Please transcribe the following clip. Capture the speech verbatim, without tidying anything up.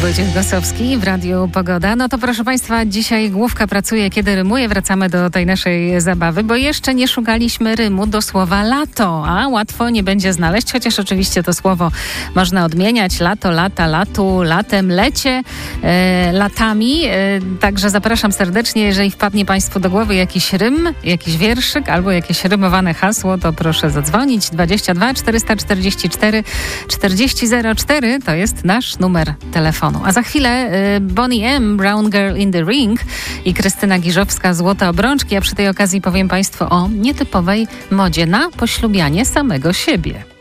Wojciech Gosowski w Radiu Pogoda. No to proszę Państwa, dzisiaj główka pracuje, kiedy rymuje. Wracamy do tej naszej zabawy, bo jeszcze nie szukaliśmy rymu do słowa lato, a łatwo nie będzie znaleźć, chociaż oczywiście to słowo można odmieniać. Lato, lata, latu, latem, lecie, e, latami. E, także zapraszam serdecznie, jeżeli wpadnie Państwu do głowy jakiś rym, jakiś wierszyk albo jakieś rymowane hasło, to proszę zadzwonić. dwadzieścia dwa czterysta czterdzieści cztery czterdzieści zero cztery to jest nasz numer telefonu. A za chwilę y, Bonnie M, Brown Girl in the Ring i Krystyna Giżowska, Złote Obrączki. A przy tej okazji powiem Państwu o nietypowej modzie na poślubianie samego siebie.